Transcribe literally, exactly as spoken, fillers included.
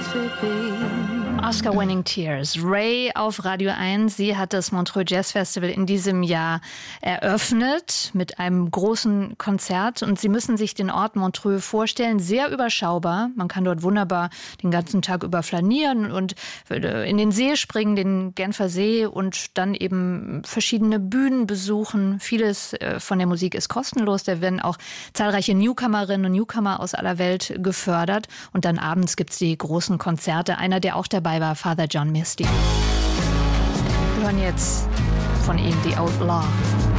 Oscar-winning Tears. Ray auf Radio eins. Sie hat das Montreux Jazz Festival in diesem Jahr eröffnet mit einem großen Konzert. Und Sie müssen sich den Ort Montreux vorstellen. Sehr überschaubar. Man kann dort wunderbar den ganzen Tag über flanieren und in den See springen, den Genfer See, und dann eben verschiedene Bühnen besuchen. Vieles von der Musik ist kostenlos. Da werden auch zahlreiche Newcomerinnen und Newcomer aus aller Welt gefördert. Und dann abends gibt es die großen Konzerte. Einer, der auch dabei war, Father John Misty. Wir hören jetzt von ihm The Outlaw.